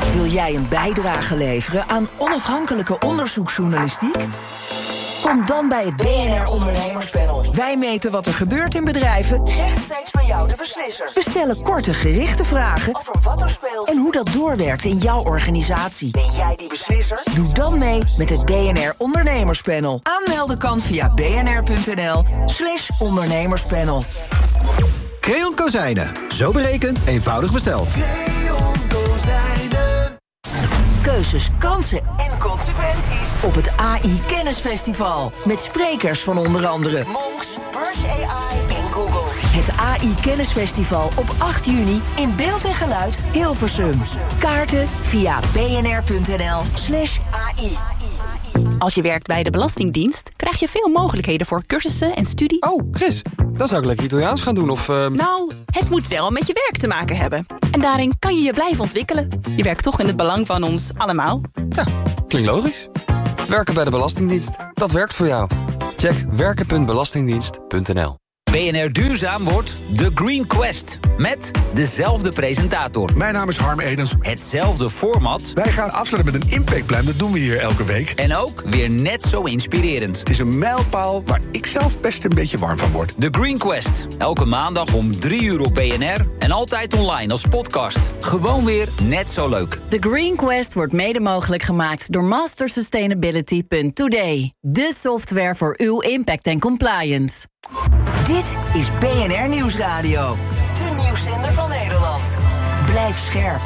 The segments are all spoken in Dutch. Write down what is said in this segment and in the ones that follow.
Wil jij een bijdrage leveren aan onafhankelijke onderzoeksjournalistiek? Kom dan bij het BNR Ondernemerspanel. Wij meten wat er gebeurt in bedrijven, rechtstreeks bij jou de beslisser. We stellen korte, gerichte vragen over wat er speelt en hoe dat doorwerkt in jouw organisatie. Ben jij die beslisser? Doe dan mee met het BNR Ondernemerspanel. Aanmelden kan via bnr.nl/ondernemerspanel. Creon Kozijnen. Zo berekend, eenvoudig besteld. Creon Kozijnen. Keuzes, kansen en consequenties op het AI Kennisfestival. Met sprekers van onder andere Monks, Burs AI en Google. Het AI Kennisfestival op 8 juni in beeld en geluid Hilversum. Kaarten via bnr.nl/AI. Als je werkt bij de Belastingdienst, krijg je veel mogelijkheden voor cursussen en studie. Oh, Chris, dan zou ik lekker Italiaans gaan doen of... Nou, het moet wel met je werk te maken hebben. En daarin kan je je blijven ontwikkelen. Je werkt toch in het belang van ons allemaal. Ja, klinkt logisch. Werken bij de Belastingdienst, dat werkt voor jou. Check werken.belastingdienst.nl. BNR Duurzaam wordt The Green Quest. Met dezelfde presentator. Mijn naam is Harm Edens. Hetzelfde format. Wij gaan afsluiten met een impactplan. Dat doen we hier elke week. En ook weer net zo inspirerend. Het is een mijlpaal waar ik zelf best een beetje warm van word. The Green Quest. Elke maandag om 3:00 op BNR. En altijd online als podcast. Gewoon weer net zo leuk. The Green Quest wordt mede mogelijk gemaakt door mastersustainability.today. De software voor uw impact en compliance. Dit is BNR Nieuwsradio. De nieuwszender van Nederland. Blijf scherp.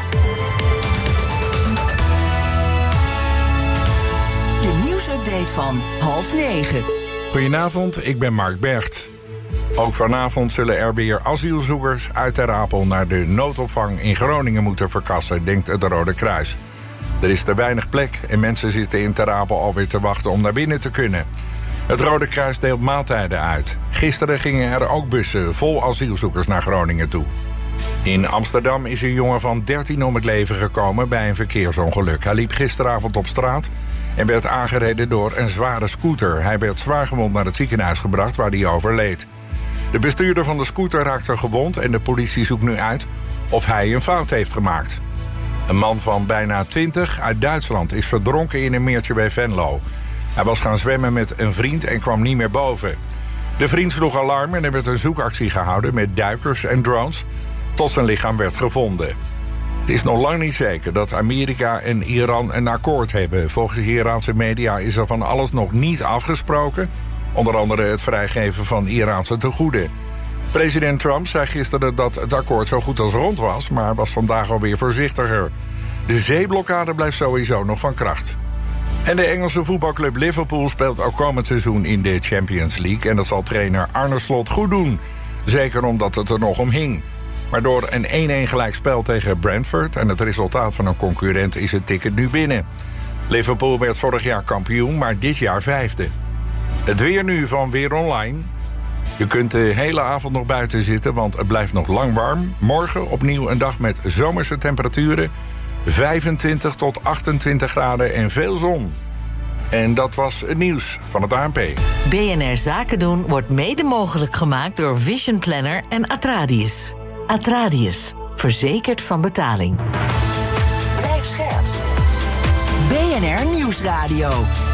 De nieuwsupdate van 8:30. Goedenavond, ik ben Mark Bergt. Ook vanavond zullen er weer asielzoekers uit Ter Apel naar de noodopvang in Groningen moeten verkassen, denkt het Rode Kruis. Er is te weinig plek en mensen zitten in Ter Apel alweer te wachten om naar binnen te kunnen. Het Rode Kruis deelt maaltijden uit. Gisteren gingen er ook bussen vol asielzoekers naar Groningen toe. In Amsterdam is een jongen van 13 om het leven gekomen bij een verkeersongeluk. Hij liep gisteravond op straat en werd aangereden door een zware scooter. Hij werd zwaargewond naar het ziekenhuis gebracht waar hij overleed. De bestuurder van de scooter raakte gewond en de politie zoekt nu uit of hij een fout heeft gemaakt. Een man van bijna 20 uit Duitsland is verdronken in een meertje bij Venlo. Hij was gaan zwemmen met een vriend en kwam niet meer boven. De vriend sloeg alarm en er werd een zoekactie gehouden met duikers en drones tot zijn lichaam werd gevonden. Het is nog lang niet zeker dat Amerika en Iran een akkoord hebben. Volgens Iraanse media is er van alles nog niet afgesproken. Onder andere het vrijgeven van Iraanse tegoeden. President Trump zei gisteren dat het akkoord zo goed als rond was, maar was vandaag alweer voorzichtiger. De zeeblokkade blijft sowieso nog van kracht. En de Engelse voetbalclub Liverpool speelt ook komend seizoen in de Champions League. En dat zal trainer Arne Slot goed doen. Zeker omdat het er nog om hing. Maar door een 1-1 gelijkspel tegen Brentford en het resultaat van een concurrent is het ticket nu binnen. Liverpool werd vorig jaar kampioen, maar dit jaar 5e. Het weer nu van Weer Online. Je kunt de hele avond nog buiten zitten, want het blijft nog lang warm. Morgen opnieuw een dag met zomerse temperaturen. 25 tot 28 graden en veel zon. En dat was het nieuws van het ANP. BNR Zaken doen wordt mede mogelijk gemaakt door Vision Planner en Atradius. Atradius, verzekerd van betaling. Blijf scherp. BNR Nieuwsradio.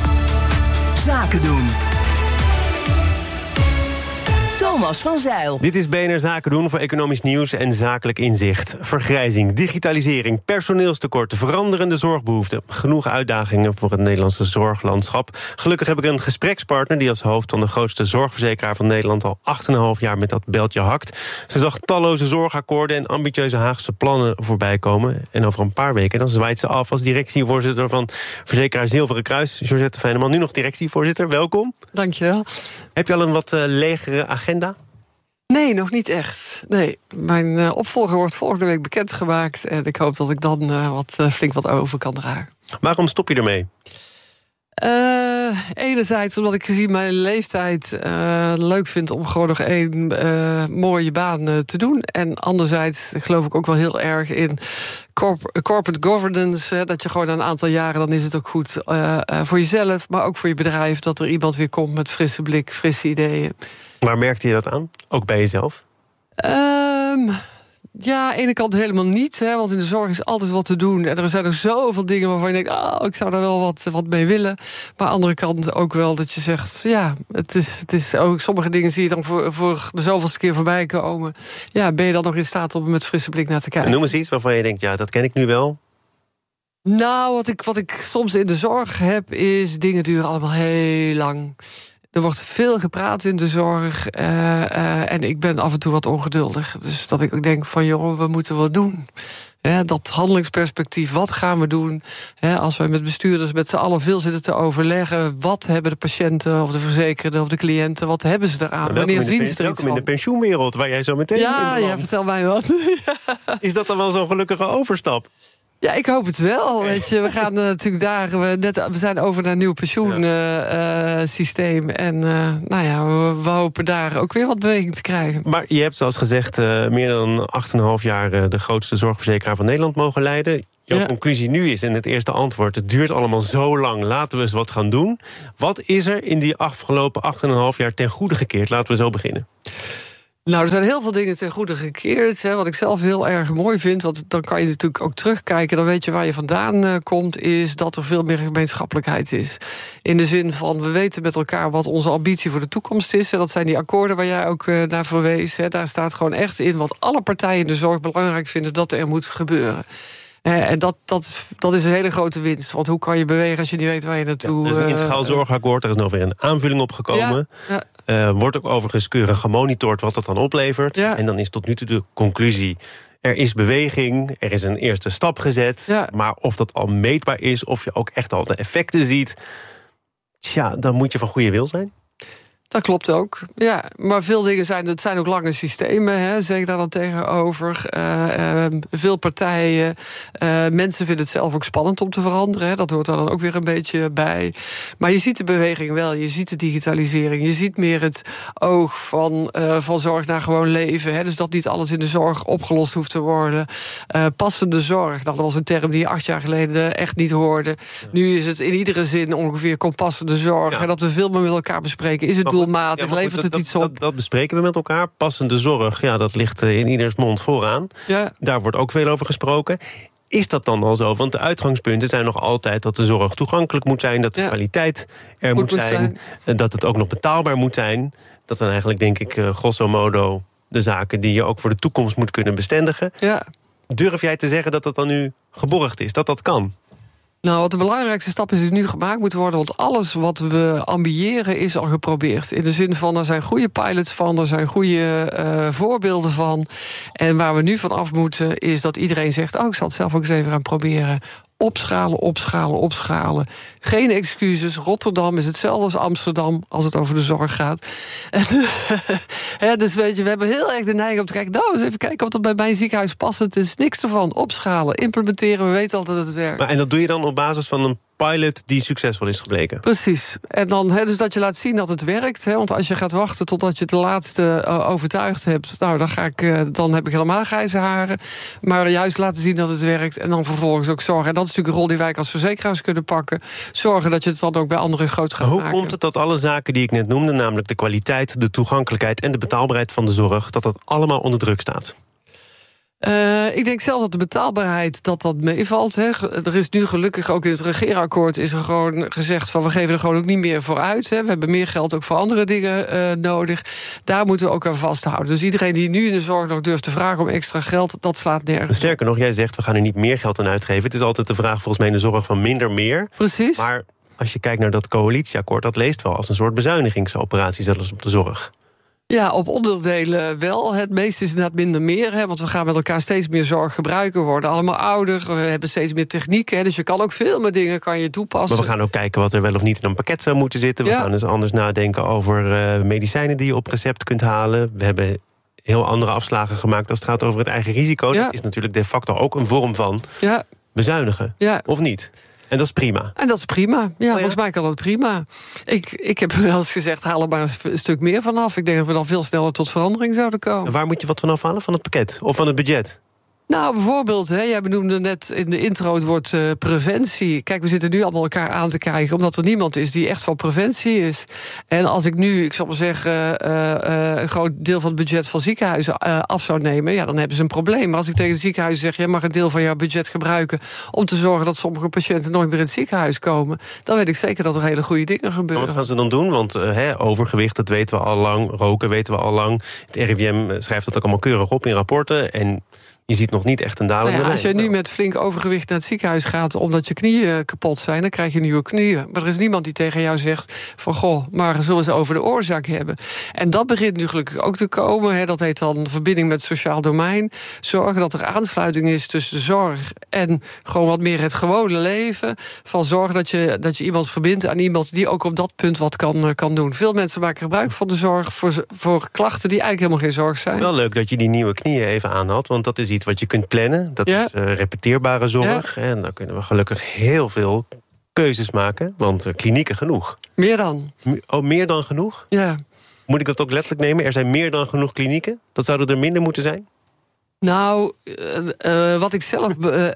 Zaken doen. Thomas van Zijl. Dit is BNR Zaken doen voor economisch nieuws en zakelijk inzicht. Vergrijzing, digitalisering, personeelstekort, veranderende zorgbehoeften. Genoeg uitdagingen voor het Nederlandse zorglandschap. Gelukkig heb ik een gesprekspartner die als hoofd van de grootste zorgverzekeraar van Nederland al 8,5 jaar met dat beltje hakt. Ze zag talloze zorgakkoorden en ambitieuze Haagse plannen voorbij komen. En over een paar weken dan zwaait ze af als directievoorzitter van verzekeraar Zilveren Kruis. Georgette Fijneman, nu nog directievoorzitter. Welkom. Dankjewel. Heb je al een wat legere agenda? Nee, nog niet echt. Nee, mijn opvolger wordt volgende week bekendgemaakt. En ik hoop dat ik dan flink wat over kan dragen. Waarom stop je ermee? Enerzijds omdat ik gezien mijn leeftijd leuk vind om gewoon nog één mooie baan te doen. En anderzijds geloof ik ook wel heel erg in corporate governance. Dat je gewoon na een aantal jaren, dan is het ook goed voor jezelf, maar ook voor je bedrijf, dat er iemand weer komt met frisse blik, frisse ideeën. Waar merkte je dat aan? Ook bij jezelf? Ja, aan de ene kant helemaal niet. Hè, want in de zorg is altijd wat te doen. En er zijn ook zoveel dingen waarvan je denkt... ik zou daar wel wat mee willen. Maar aan de andere kant ook wel dat je zegt... ja, het is ook sommige dingen zie je dan voor de zoveelste keer voorbij komen. Ja, ben je dan nog in staat om met frisse blik naar te kijken? Noem eens iets waarvan je denkt, ja, dat ken ik nu wel. Nou, wat ik soms in de zorg heb... is dingen duren allemaal heel lang. Er wordt veel gepraat in de zorg. En ik ben af en toe wat ongeduldig. Dus dat ik ook denk van, joh, we moeten wat doen. Dat handelingsperspectief, wat gaan we doen? Als wij met bestuurders met z'n allen veel zitten te overleggen... wat hebben de patiënten of de verzekerden of de cliënten... wat hebben ze eraan? Wanneer zien ze er iets van? Welkom in de pensioenwereld, waar jij zo meteen in belandt. Ja, vertel mij wat. Is dat dan wel zo'n gelukkige overstap? Ja, ik hoop het wel. Weet je, we gaan natuurlijk we zijn over naar een nieuw pensioensysteem. En we hopen daar ook weer wat beweging te krijgen. Maar je hebt, zoals gezegd, meer dan 8,5 jaar de grootste zorgverzekeraar van Nederland mogen leiden. Jouw conclusie nu is in het eerste antwoord... het duurt allemaal zo lang, laten we eens wat gaan doen. Wat is er in die afgelopen 8,5 jaar ten goede gekeerd? Laten we zo beginnen. Nou, er zijn heel veel dingen ten goede gekeerd. Wat ik zelf heel erg mooi vind, want dan kan je natuurlijk ook terugkijken... dan weet je waar je vandaan komt, is dat er veel meer gemeenschappelijkheid is. In de zin van, we weten met elkaar wat onze ambitie voor de toekomst is. En dat zijn die akkoorden waar jij ook naar verwees. Daar staat gewoon echt in wat alle partijen in de zorg belangrijk vinden... dat er moet gebeuren. En dat is een hele grote winst. Want hoe kan je bewegen als je niet weet waar je naartoe... Er is een integraal zorgakkoord, er is nog weer een aanvulling op gekomen. Wordt ook overigens keurig gemonitord wat dat dan oplevert. Ja. En dan is tot nu toe de conclusie... er is beweging, er is een eerste stap gezet. Ja. Maar of dat al meetbaar is, of je ook echt al de effecten ziet... dan moet je van goede wil zijn. Dat klopt ook. Ja, maar veel dingen zijn ook lange systemen, zeg ik daar dan tegenover. Veel partijen, mensen vinden het zelf ook spannend om te veranderen. Dat hoort er dan ook weer een beetje bij. Maar je ziet de beweging wel, je ziet de digitalisering. Je ziet meer het oog van zorg naar gewoon leven. Dus dat niet alles in de zorg opgelost hoeft te worden. Passende zorg, dat was een term die je 8 jaar geleden echt niet hoorde. Nu is het in iedere zin ongeveer passende zorg. Ja. Dat we veel meer met elkaar bespreken. Is het doelmatig? Levert het iets op? Dat bespreken we met elkaar. Passende zorg, dat ligt in ieders mond vooraan. Ja. Daar wordt ook veel over gesproken. Is dat dan al zo? Want de uitgangspunten zijn nog altijd dat de zorg toegankelijk moet zijn... dat de kwaliteit er moet zijn, dat het ook nog betaalbaar moet zijn. Dat zijn eigenlijk, denk ik, grosso modo de zaken... die je ook voor de toekomst moet kunnen bestendigen. Ja. Durf jij te zeggen dat dat dan nu geborgd is? Dat dat kan? Nou, wat de belangrijkste stap is die nu gemaakt moet worden... want alles wat we ambiëren is al geprobeerd. In de zin van, er zijn goede pilots van... er zijn goede voorbeelden van. En waar we nu van af moeten is dat iedereen zegt... ik zal het zelf ook eens even gaan proberen... Opschalen. Geen excuses. Rotterdam is hetzelfde als Amsterdam... als het over de zorg gaat. Dus weet je, we hebben heel erg de neiging om te kijken... eens even kijken wat er bij mijn ziekenhuis past. Het is niks ervan. Opschalen, implementeren, we weten altijd dat het werkt. En dat doe je dan op basis van een pilot die succesvol is gebleken? Precies. En dan dus dat je laat zien dat het werkt. Want als je gaat wachten totdat je de laatste overtuigd hebt... dan heb ik helemaal grijze haren. Maar juist laten zien dat het werkt... en dan vervolgens ook zorgen. En dat is natuurlijk een rol die wij als verzekeraars kunnen pakken. Zorgen dat je het dan ook bij anderen groot gaat maken. Hoe komt het dat alle zaken die ik net noemde... namelijk de kwaliteit, de toegankelijkheid en de betaalbaarheid van de zorg... dat allemaal onder druk staat? Ik denk zelf dat de betaalbaarheid dat meevalt. Er is nu gelukkig ook in het regeerakkoord is er gewoon gezegd van we geven er gewoon ook niet meer voor uit. We hebben meer geld ook voor andere dingen nodig. Daar moeten we ook aan vasthouden. Dus iedereen die nu in de zorg nog durft te vragen om extra geld, dat slaat nergens. Sterker nog, jij zegt we gaan er niet meer geld aan uitgeven. Het is altijd de vraag volgens mij in de zorg van minder meer. Precies. Maar als je kijkt naar dat coalitieakkoord, dat leest wel als een soort bezuinigingsoperatie zelfs op de zorg. Ja, op onderdelen wel. Het meeste is inderdaad minder meer. Want we gaan met elkaar steeds meer zorg gebruiken. We worden allemaal ouder. We hebben steeds meer techniek. Dus je kan ook veel meer dingen kan je toepassen. Maar we gaan ook kijken wat er wel of niet in een pakket zou moeten zitten. We gaan dus anders nadenken over medicijnen die je op recept kunt halen. We hebben heel andere afslagen gemaakt als het gaat over het eigen risico. Ja. Dat is natuurlijk de facto ook een vorm van bezuinigen. Ja. Of niet? En dat is prima. En dat is prima. Ja, volgens mij kan dat prima. Ik heb wel eens gezegd, haal er maar een stuk meer vanaf. Ik denk dat we dan veel sneller tot verandering zouden komen. En waar moet je wat vanaf halen? Van het pakket? Of van het budget? Nou, bijvoorbeeld, jij benoemde net in de intro het woord preventie. Kijk, we zitten nu allemaal elkaar aan te kijken, omdat er niemand is die echt van preventie is. En als ik nu, ik zal maar zeggen, een groot deel van het budget van ziekenhuizen af zou nemen, ja, dan hebben ze een probleem. Maar als ik tegen de ziekenhuizen zeg, jij mag een deel van jouw budget gebruiken om te zorgen dat sommige patiënten nooit meer in het ziekenhuis komen, dan weet ik zeker dat er hele goede dingen gebeuren. Wat gaan ze dan doen? Want overgewicht, dat weten we al lang. Roken weten we al lang. Het RIVM schrijft dat ook allemaal keurig op in rapporten. En je ziet nog niet echt een dalende lijn. Als je nu met flink overgewicht naar het ziekenhuis gaat omdat je knieën kapot zijn, dan krijg je nieuwe knieën. Maar er is niemand die tegen jou zegt van goh, maar zullen ze over de oorzaak hebben. En dat begint nu gelukkig ook te komen. Dat heet dan verbinding met het sociaal domein. Zorgen dat er aansluiting is tussen de zorg en gewoon wat meer het gewone leven. Van zorgen dat je iemand verbindt aan iemand die ook op dat punt wat kan doen. Veel mensen maken gebruik van de zorg voor klachten die eigenlijk helemaal geen zorg zijn. Wel leuk dat je die nieuwe knieën even aanhaalt, want dat is iets wat je kunt plannen. Dat is repeteerbare zorg. Ja. En dan kunnen we gelukkig heel veel keuzes maken. Want klinieken genoeg. Meer dan. Meer dan genoeg? Ja. Moet ik dat ook letterlijk nemen? Er zijn meer dan genoeg klinieken? Dat zouden er minder moeten zijn? Nou, wat ik zelf...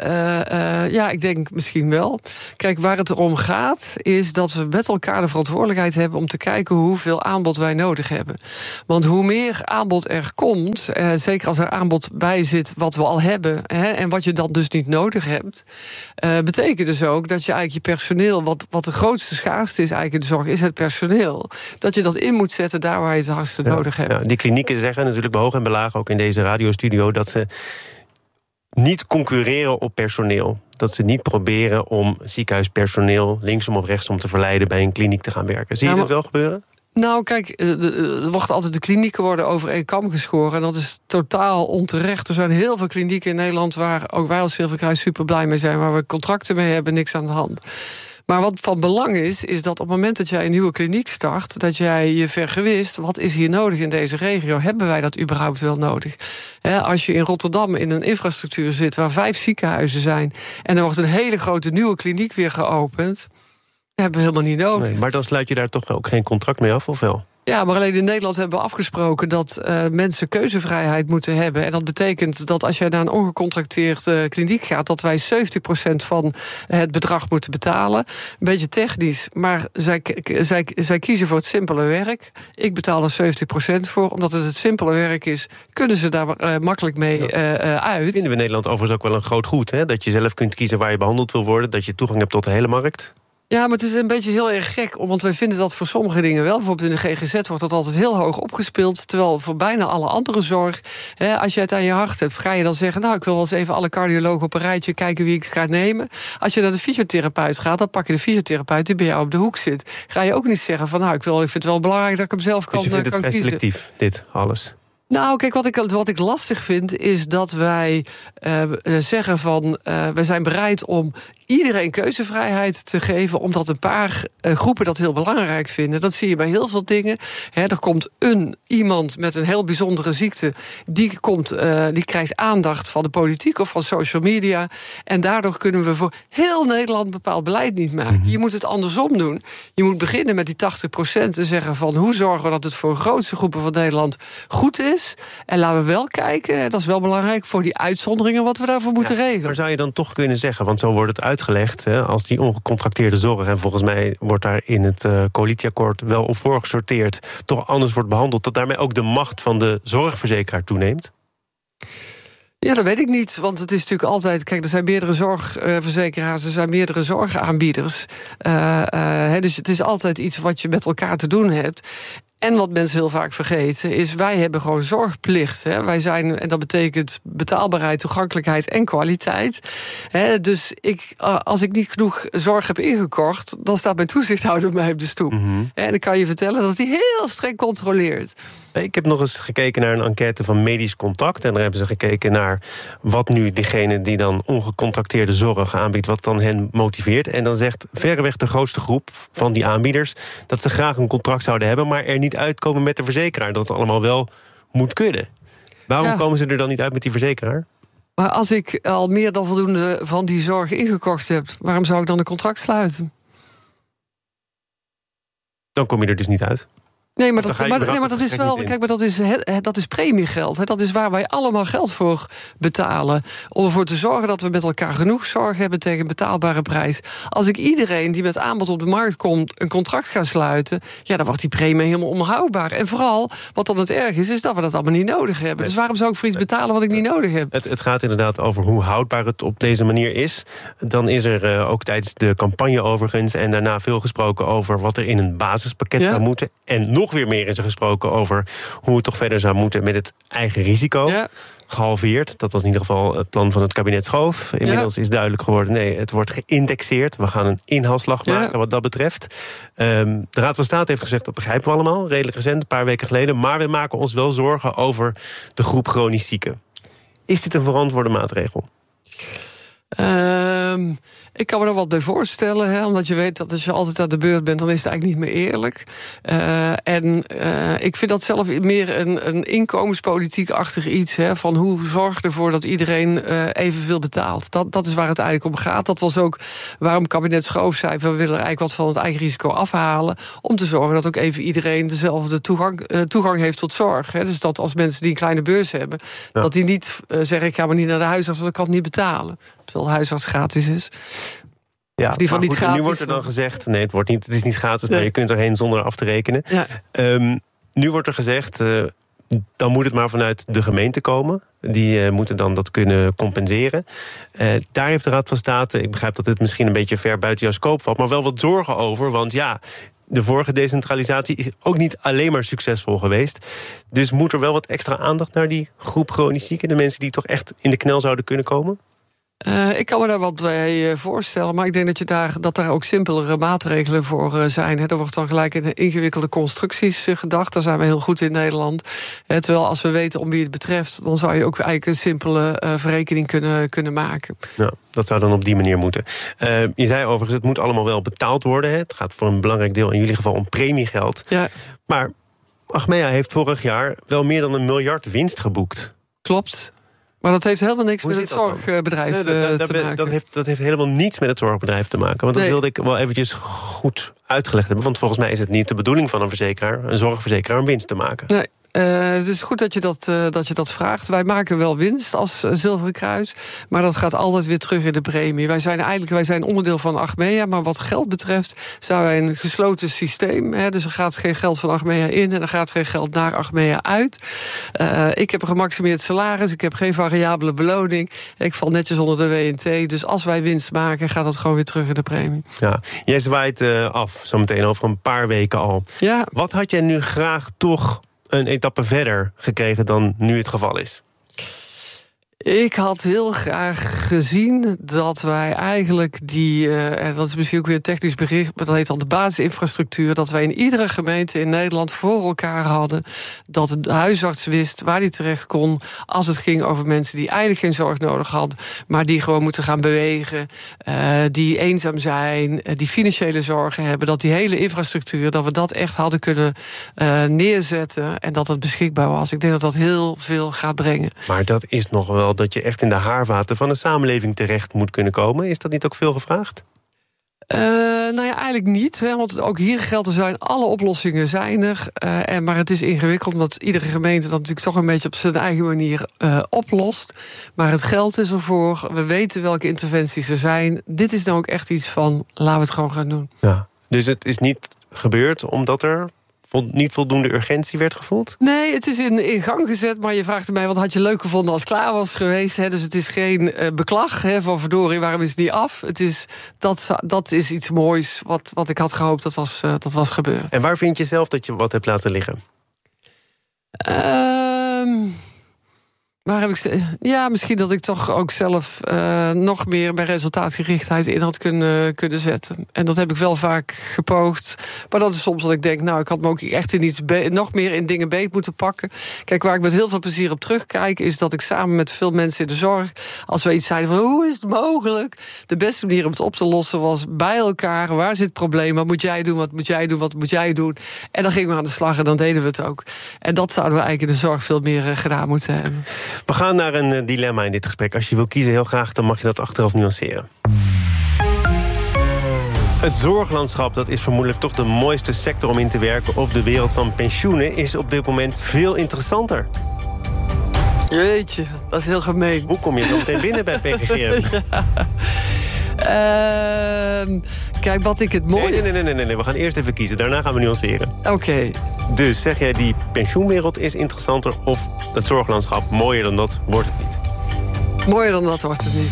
ik denk misschien wel. Kijk, waar het om gaat, is dat we met elkaar de verantwoordelijkheid hebben om te kijken hoeveel aanbod wij nodig hebben. Want hoe meer aanbod er komt, zeker als er aanbod bij zit wat we al hebben, en wat je dan dus niet nodig hebt, betekent dus ook dat je eigenlijk je personeel, wat de grootste schaarste is eigenlijk in de zorg, is het personeel. Dat je dat in moet zetten daar waar je het hardste nodig hebt. Ja, die klinieken zeggen natuurlijk bij hoog en belaag, ook in deze radiostudio, dat ze niet concurreren op personeel. Dat ze niet proberen om ziekenhuispersoneel linksom of rechtsom te verleiden bij een kliniek te gaan werken. Zie je dat wel gebeuren? Nou, kijk, er wordt altijd de klinieken worden over één kam geschoren. En dat is totaal onterecht. Er zijn heel veel klinieken in Nederland waar ook wij als Zilverkruis super blij mee zijn, waar we contracten mee hebben, niks aan de hand. Maar wat van belang is dat op het moment dat jij een nieuwe kliniek start, dat jij je vergewist, wat is hier nodig in deze regio? Hebben wij dat überhaupt wel nodig? Als je in Rotterdam in een infrastructuur zit waar 5 ziekenhuizen zijn en er wordt een hele grote nieuwe kliniek weer geopend, hebben we helemaal niet nodig. Nee, maar dan sluit je daar toch ook geen contract mee af, of wel? Ja, maar alleen in Nederland hebben we afgesproken dat mensen keuzevrijheid moeten hebben. En dat betekent dat als jij naar een ongecontracteerde kliniek gaat, dat wij 70% van het bedrag moeten betalen. Een beetje technisch, maar zij kiezen voor het simpele werk. Ik betaal er 70% voor, omdat het simpele werk is, kunnen ze daar makkelijk mee uit. Vinden we in Nederland overigens ook wel een groot goed, hè? Dat je zelf kunt kiezen waar je behandeld wil worden, dat je toegang hebt tot de hele markt. Ja, maar het is een beetje heel erg gek, want wij vinden dat voor sommige dingen wel. Bijvoorbeeld in de GGZ wordt dat altijd heel hoog opgespeeld, terwijl voor bijna alle andere zorg, als je het aan je hart hebt, ga je dan zeggen, nou, ik wil wel eens even alle cardiologen op een rijtje kijken wie ik ga nemen. Als je naar de fysiotherapeut gaat, dan pak je de fysiotherapeut die bij jou op de hoek zit. Ga je ook niet zeggen van, nou, ik vind het wel belangrijk dat ik hem zelf kan kiezen. Dus je vindt het vrij selectief, dit alles? Nou, kijk, wat ik lastig vind, is dat wij zeggen van, we zijn bereid om iedereen keuzevrijheid te geven, omdat een paar groepen dat heel belangrijk vinden. Dat zie je bij heel veel dingen. Er komt iemand met een heel bijzondere ziekte, die krijgt aandacht van de politiek of van social media. En daardoor kunnen we voor heel Nederland bepaald beleid niet maken. Je moet het andersom doen. Je moet beginnen met die 80% en zeggen van, hoe zorgen we dat het voor de grootste groepen van Nederland goed is? En laten we wel kijken, dat is wel belangrijk, voor die uitzonderingen wat we daarvoor moeten regelen. Maar zou je dan toch kunnen zeggen, want zo wordt het uitgelegd, als die ongecontracteerde zorg, en volgens mij wordt daar in het coalitieakkoord wel op voorgesorteerd, toch anders wordt behandeld, dat daarmee ook de macht van de zorgverzekeraar toeneemt? Ja, dat weet ik niet, want het is natuurlijk altijd, kijk, er zijn meerdere zorgverzekeraars, er zijn meerdere zorgaanbieders. Dus het is altijd iets wat je met elkaar te doen hebt. En wat mensen heel vaak vergeten is, wij hebben gewoon zorgplicht. Wij zijn, en dat betekent betaalbaarheid, toegankelijkheid en kwaliteit. Dus als ik niet genoeg zorg heb ingekocht, dan staat mijn toezichthouder mij op de stoep. En dan kan je vertellen dat hij heel streng controleert. Ik heb nog eens gekeken naar een enquête van Medisch Contact. En daar hebben ze gekeken naar wat nu diegene die dan ongecontracteerde zorg aanbiedt, wat dan hen motiveert. En dan zegt verreweg de grootste groep van die aanbieders dat ze graag een contract zouden hebben, maar er niet uitkomen met de verzekeraar. Dat het allemaal wel moet kunnen. Waarom komen ze er dan niet uit met die verzekeraar? Maar als ik al meer dan voldoende van die zorg ingekocht heb, waarom zou ik dan een contract sluiten? Dan kom je er dus niet uit. Nee, maar dat is wel. Kijk, maar dat is premiegeld. Hè. Dat is waar wij allemaal geld voor betalen. Om ervoor te zorgen dat we met elkaar genoeg zorg hebben tegen een betaalbare prijs. Als ik iedereen die met aanbod op de markt komt een contract ga sluiten, ja, dan wordt die premie helemaal onhoudbaar. En vooral, wat dan het erg is dat we dat allemaal niet nodig hebben. Dus waarom zou ik voor iets betalen wat ik niet nodig heb? Het gaat inderdaad over hoe houdbaar het op deze manier is. Dan is er ook tijdens de campagne overigens en daarna veel gesproken over wat er in een basispakket zou moeten. En nog weer meer is er gesproken over hoe het toch verder zou moeten met het eigen risico. Ja. Gehalveerd. Dat was in ieder geval het plan van het kabinet Schoof. Inmiddels is duidelijk geworden, nee, het wordt geïndexeerd. We gaan een inhaalslag maken wat dat betreft. De Raad van State heeft gezegd, dat begrijpen we allemaal, redelijk recent, een paar weken geleden. Maar we maken ons wel zorgen over de groep chronisch zieken. Is dit een verantwoorde maatregel? Ik kan me er wat bij voorstellen, hè, omdat je weet dat als je altijd aan de beurt bent, dan is het eigenlijk niet meer eerlijk. Ik vind dat zelf meer een inkomenspolitiek-achtig iets. Hè, van hoe zorg ervoor dat iedereen evenveel betaalt. Dat is waar het eigenlijk om gaat. Dat was ook waarom kabinet Schoof zei, we willen er eigenlijk wat van het eigen risico afhalen, om te zorgen dat ook even iedereen dezelfde toegang heeft tot zorg. Hè. Dus dat als mensen die een kleine beurs hebben, dat die niet zeggen, ik ga maar niet naar de huisarts, want ik kan het niet betalen. Terwijl huisarts gratis is. Ja, die van niet goed, gratis. Nu wordt er dan gezegd, nee, het is niet gratis, maar je kunt erheen zonder af te rekenen. Ja. Nu wordt er gezegd, dan moet het maar vanuit de gemeente komen. Die moeten dan dat kunnen compenseren. Daar heeft de Raad van State, ik begrijp dat dit misschien een beetje ver buiten jouw scope valt, maar wel wat zorgen over, want ja, de vorige decentralisatie is ook niet alleen maar succesvol geweest. Dus moet er wel wat extra aandacht naar die groep chronisch zieken, de mensen die toch echt in de knel zouden kunnen komen? Ik kan me daar wat bij voorstellen, maar ik denk dat daar ook simpelere maatregelen voor zijn. Er wordt dan gelijk in ingewikkelde constructies gedacht. Daar zijn we heel goed in Nederland. Terwijl als we weten om wie het betreft, dan zou je ook eigenlijk een simpele verrekening kunnen maken. Ja, dat zou dan op die manier moeten. Je zei overigens, het moet allemaal wel betaald worden. Hè? Het gaat voor een belangrijk deel in jullie geval om premiegeld. Ja. Maar Achmea heeft vorig jaar wel meer dan 1 miljard winst geboekt. Klopt. Maar dat heeft helemaal niks met het zorgbedrijf te maken. Dat heeft helemaal niets met het zorgbedrijf te maken. Want dat wilde ik wel eventjes goed uitgelegd hebben. Want volgens mij is het niet de bedoeling van een zorgverzekeraar om winst te maken. Nee. Het is goed dat je dat vraagt. Wij maken wel winst als Zilveren Kruis, maar dat gaat altijd weer terug in de premie. Wij zijn onderdeel van Achmea, maar wat geld betreft zijn wij een gesloten systeem. Hè, dus er gaat geen geld van Achmea in en er gaat geen geld naar Achmea uit. Ik heb een gemaximeerd salaris, ik heb geen variabele beloning. Ik val netjes onder de WNT. Dus als wij winst maken, gaat dat gewoon weer terug in de premie. Ja, jij zwaait af, zometeen over een paar weken al. Ja. Wat had jij nu graag toch een etappe verder gekregen dan nu het geval is? Ik had heel graag gezien dat wij eigenlijk dat is misschien ook weer een technisch bericht, maar dat heet dan de basisinfrastructuur, dat wij in iedere gemeente in Nederland voor elkaar hadden, dat de huisarts wist waar die terecht kon als het ging over mensen die eigenlijk geen zorg nodig hadden, maar die gewoon moeten gaan bewegen, die eenzaam zijn, die financiële zorgen hebben, dat die hele infrastructuur, dat we dat echt hadden kunnen neerzetten en dat het beschikbaar was. Ik denk dat dat heel veel gaat brengen. Maar dat is nog wel dat je echt in de haarvaten van de samenleving terecht moet kunnen komen. Is dat niet ook veel gevraagd? Nou ja, eigenlijk niet. Hè, want ook hier geldt, alle oplossingen zijn er. Maar het is ingewikkeld, omdat iedere gemeente dat natuurlijk toch een beetje op zijn eigen manier oplost. Maar het geld is ervoor. We weten welke interventies er zijn. Dit is nou ook echt iets van, laten we het gewoon gaan doen. Ja, dus het is niet gebeurd omdat er niet voldoende urgentie werd gevoeld? Nee, het is in gang gezet, maar je vraagt mij, wat had je leuk gevonden als het klaar was geweest? Hè? Dus het is geen beklag van verdorie, waarom is het niet af? Dat is iets moois wat ik had gehoopt dat was gebeurd. En waar vind je zelf dat je wat hebt laten liggen? Waar heb ik misschien dat ik toch ook zelf nog meer bij resultaatgerichtheid in had kunnen zetten. En dat heb ik wel vaak gepoogd. Maar dat is soms dat ik denk, ik had me ook echt nog meer in dingen beet moeten pakken. Kijk, waar ik met heel veel plezier op terugkijk, is dat ik samen met veel mensen in de zorg, als we iets zeiden van hoe is het mogelijk? De beste manier om het op te lossen was bij elkaar. Waar zit het probleem? Wat moet jij doen? Wat moet jij doen? Wat moet jij doen? En dan gingen we aan de slag en dan deden we het ook. En dat zouden we eigenlijk in de zorg veel meer gedaan moeten hebben. We gaan naar een dilemma in dit gesprek. Als je wil kiezen heel graag, dan mag je dat achteraf nuanceren. Het zorglandschap, dat is vermoedelijk toch de mooiste sector om in te werken. Of de wereld van pensioenen is op dit moment veel interessanter. Jeetje, dat is heel gemeen. Hoe kom je zo meteen binnen bij PGGM? Kijk, wat ik het mooie... Nee, we gaan eerst even kiezen. Daarna gaan we nuanceren. Oké. Dus zeg jij die pensioenwereld is interessanter... of het zorglandschap mooier dan dat wordt het niet? Mooier dan dat wordt het niet.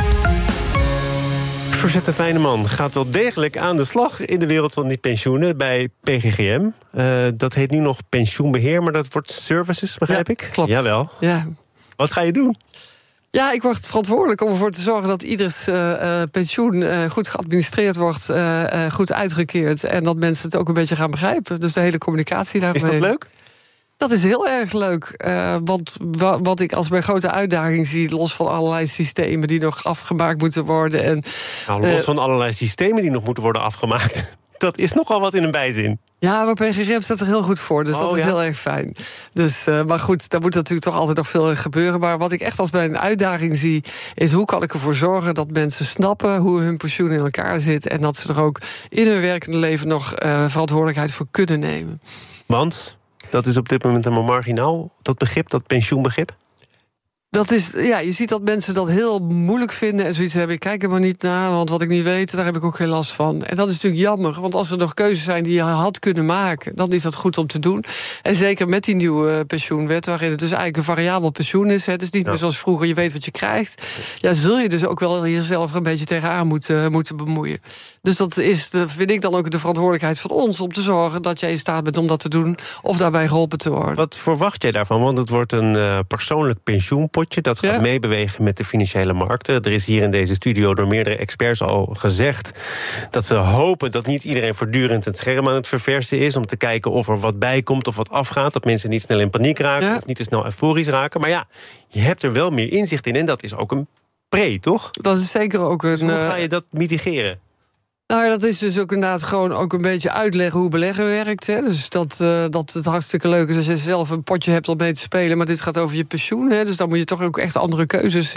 Verzette Fijneman gaat wel degelijk aan de slag in de wereld van die pensioenen bij PGGM. Dat heet nu nog pensioenbeheer, maar dat wordt services, begrijp ik? Klopt. Jawel. Ja. Wat ga je doen? Ja, ik word verantwoordelijk om ervoor te zorgen dat ieders pensioen goed geadministreerd wordt, goed uitgekeerd. En dat mensen het ook een beetje gaan begrijpen. Dus de hele communicatie daarmee. Is dat leuk? Dat is heel erg leuk. Want wat ik als mijn grote uitdaging zie, los van allerlei systemen die nog afgemaakt moeten worden. En, los van allerlei systemen die nog moeten worden afgemaakt. Dat is nogal wat in een bijzin. Ja, maar PGGM staat er heel goed voor, dus dat is heel erg fijn. Dus, maar goed, daar moet natuurlijk toch altijd nog veel gebeuren. Maar wat ik echt als mijn uitdaging zie, is hoe kan ik ervoor zorgen dat mensen snappen hoe hun pensioen in elkaar zit en dat ze er ook in hun werkende leven nog verantwoordelijkheid voor kunnen nemen. Want dat is op dit moment helemaal marginaal, dat begrip, dat pensioenbegrip? Dat is, ja, je ziet dat mensen dat heel moeilijk vinden en zoiets hebben. Ik kijk er maar niet naar, want wat ik niet weet, daar heb ik ook geen last van. En dat is natuurlijk jammer, want als er nog keuzes zijn die je had kunnen maken, dan is dat goed om te doen. En zeker met die nieuwe pensioenwet, waarin het dus eigenlijk een variabel pensioen is. Het is niet meer zoals vroeger, je weet wat je krijgt. Ja, zul je dus ook wel jezelf er een beetje tegenaan moeten bemoeien. Dus dat is, vind ik dan ook de verantwoordelijkheid van ons om te zorgen dat jij in staat bent om dat te doen of daarbij geholpen te worden. Wat verwacht jij daarvan? Want het wordt een persoonlijk pensioenpotje. Dat gaat meebewegen met de financiële markten. Er is hier in deze studio door meerdere experts al gezegd dat ze hopen dat niet iedereen voortdurend het scherm aan het verversen is om te kijken of er wat bij komt of wat afgaat. Dat mensen niet snel in paniek raken of niet te snel euforisch raken. Maar ja, je hebt er wel meer inzicht in en dat is ook een pre, toch? Dat is zeker ook een... Dus hoe ga je dat mitigeren? Nou, dat is dus ook inderdaad gewoon ook een beetje uitleggen hoe beleggen werkt. Hè. Dus dat het hartstikke leuk is als je zelf een potje hebt om mee te spelen, maar dit gaat over je pensioen. Hè. Dus daar moet je toch ook echt andere keuzes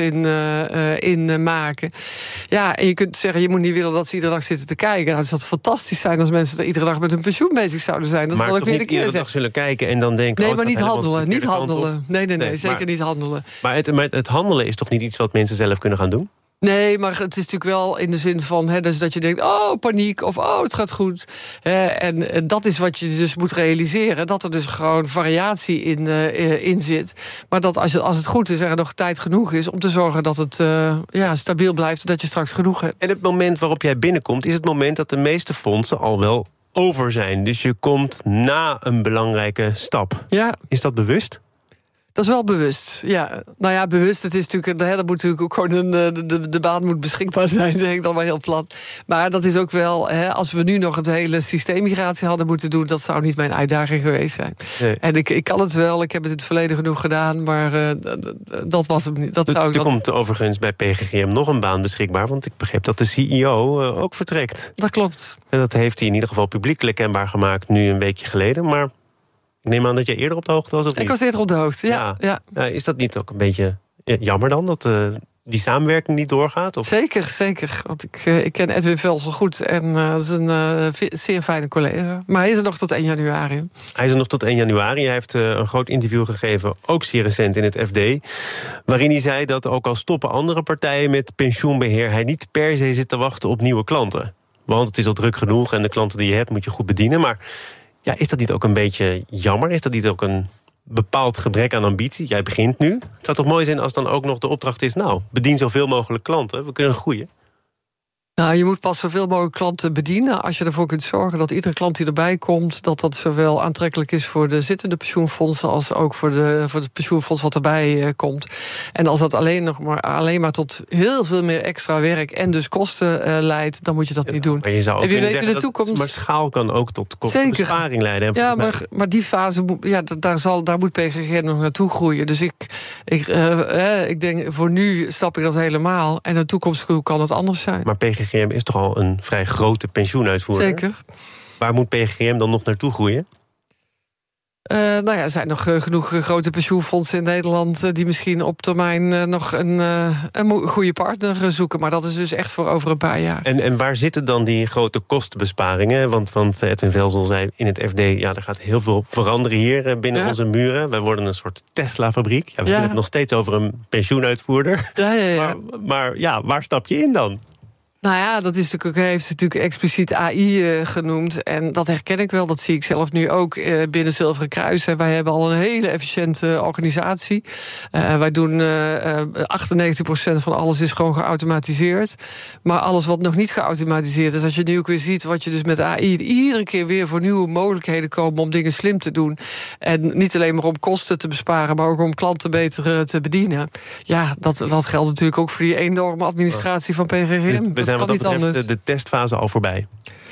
in maken. Ja, en je kunt zeggen, je moet niet willen dat ze iedere dag zitten te kijken. Nou, het zou fantastisch zijn als mensen er iedere dag met hun pensioen bezig zouden zijn. Dat maar wil ik toch niet iedere dag zullen kijken en dan denken... Nee, maar niet handelen. Niet handelen. Nee, zeker niet handelen. Maar het handelen is toch niet iets wat mensen zelf kunnen gaan doen? Nee, maar het is natuurlijk wel in de zin van dus dat je denkt, oh, paniek, of oh, het gaat goed. En dat is wat je dus moet realiseren, dat er dus gewoon variatie in zit. Maar dat als het goed is, er nog tijd genoeg is om te zorgen dat het stabiel blijft en dat je straks genoeg hebt. En het moment waarop jij binnenkomt, is het moment dat de meeste fondsen al wel over zijn. Dus je komt na een belangrijke stap. Ja. Is dat bewust? Dat is wel bewust, ja. Nou ja, bewust, het is natuurlijk, dat moet natuurlijk ook gewoon de baan moet beschikbaar zijn, zeg ik dan maar heel plat. Maar dat is ook wel, als we nu nog het hele systeemmigratie hadden moeten doen, dat zou niet mijn uitdaging geweest zijn. Nee. En ik kan het wel, ik heb het in het verleden genoeg gedaan, maar dat was hem niet. Er komt overigens bij PGGM nog een baan beschikbaar, want ik begreep dat de CEO ook vertrekt. Dat klopt. En dat heeft hij in ieder geval publiekelijk kenbaar gemaakt, nu een weekje geleden, maar... Ik neem aan dat jij eerder op de hoogte was, of niet? Ik was eerder op de hoogte, ja. Is dat niet ook een beetje jammer dan, dat die samenwerking niet doorgaat? Of? Zeker. Want ik ken Edwin Velsel goed en dat is een zeer fijne collega. Maar hij is er nog tot 1 januari. Hij is er nog tot 1 januari. Hij heeft een groot interview gegeven, ook zeer recent in het FD... waarin hij zei dat ook al stoppen andere partijen met pensioenbeheer... hij niet per se zit te wachten op nieuwe klanten. Want het is al druk genoeg en de klanten die je hebt moet je goed bedienen, maar... Ja, is dat niet ook een beetje jammer? Is dat niet ook een bepaald gebrek aan ambitie? Jij begint nu. Het zou toch mooi zijn als dan ook nog de opdracht is... bedien zoveel mogelijk klanten, we kunnen groeien. Nou, je moet pas zoveel mogelijk klanten bedienen... als je ervoor kunt zorgen dat iedere klant die erbij komt... dat zowel aantrekkelijk is voor de zittende pensioenfondsen... als ook voor het pensioenfonds wat erbij komt. En als dat alleen maar tot heel veel meer extra werk... en dus kosten leidt, dan moet je dat niet doen. Maar je zou ook kunnen zeggen in de toekomst... maar schaal kan ook tot kostenbesparing leiden. Ja, maar die fase, daar moet PGGM nog naartoe groeien. Dus ik denk, voor nu stap ik dat helemaal... en in de toekomst kan het anders zijn. Maar PGGM is toch al een vrij grote pensioenuitvoerder? Zeker. Waar moet PGGM dan nog naartoe groeien? Er zijn nog genoeg grote pensioenfondsen in Nederland die misschien op termijn nog een goede partner zoeken. Maar dat is dus echt voor over een paar jaar. En waar zitten dan die grote kostenbesparingen? Want Edwin Velzel zei in het FD, er gaat heel veel veranderen hier binnen onze muren. Wij worden een soort Tesla-fabriek. We hebben het nog steeds over een pensioenuitvoerder. Ja. Maar waar stap je in dan? Nou ja, dat is heeft natuurlijk expliciet AI genoemd. En dat herken ik wel, dat zie ik zelf nu ook binnen Zilveren Kruis. Wij hebben al een hele efficiënte organisatie. Wij doen 98% van alles is gewoon geautomatiseerd. Maar alles wat nog niet geautomatiseerd is, als je nu ook weer ziet wat je dus met AI iedere keer weer voor nieuwe mogelijkheden komen om dingen slim te doen. En niet alleen maar om kosten te besparen, maar ook om klanten beter te bedienen. Ja, dat geldt natuurlijk ook voor die enorme administratie van PGGM. Dus wat dat betreft de testfase al voorbij?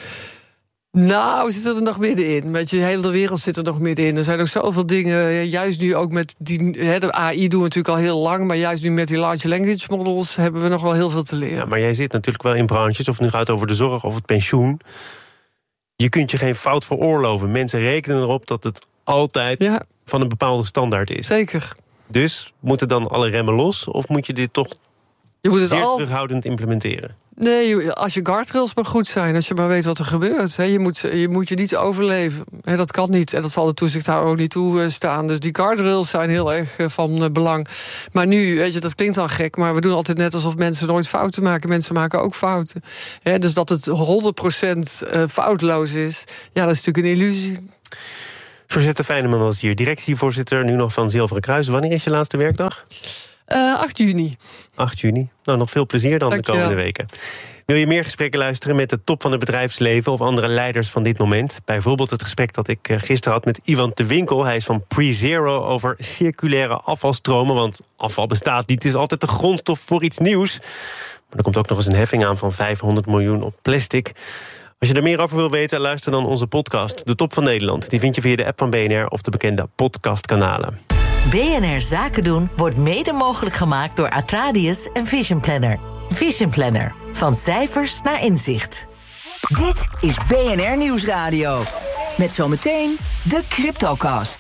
Nou, we zitten er nog middenin. Met je hele wereld zit er nog middenin. Er zijn nog zoveel dingen, juist nu ook met die... de AI doen we natuurlijk al heel lang, maar juist nu met die large language models hebben we nog wel heel veel te leren. Ja, maar jij zit natuurlijk wel in branches, of het nu gaat over de zorg of het pensioen. Je kunt je geen fout veroorloven. Mensen rekenen erop dat het altijd van een bepaalde standaard is. Zeker. Dus moeten dan alle remmen los, of moet je dit toch zeer terughoudend implementeren? Nee, als je guardrails maar goed zijn, als je maar weet wat er gebeurt. Je moet je niet overleven. Dat kan niet. En dat zal de toezichthouder ook niet toestaan. Dus die guardrails zijn heel erg van belang. Maar nu, dat klinkt al gek, maar we doen altijd net alsof mensen nooit fouten maken. Mensen maken ook fouten. Dus dat het 100% foutloos is, dat is natuurlijk een illusie. Voorzitter Fijneman was hier, directievoorzitter nu nog van Zilveren Kruis. Wanneer is je laatste werkdag? 8 juni. 8 juni. Nou, nog veel plezier dan de komende weken. Wil je meer gesprekken luisteren met de top van het bedrijfsleven of andere leiders van dit moment? Bijvoorbeeld het gesprek dat ik gisteren had met Iwan de Winkel. Hij is van PreZero over circulaire afvalstromen. Want afval bestaat niet, het is altijd de grondstof voor iets nieuws. Maar er komt ook nog eens een heffing aan van 500 miljoen op plastic. Als je er meer over wil weten, luister dan onze podcast De Top van Nederland. Die vind je via de app van BNR of de bekende podcastkanalen. BNR Zaken doen wordt mede mogelijk gemaakt door Atradius en Vision Planner. Vision Planner. Van cijfers naar inzicht. Dit is BNR Nieuwsradio. Met zometeen de CryptoCast.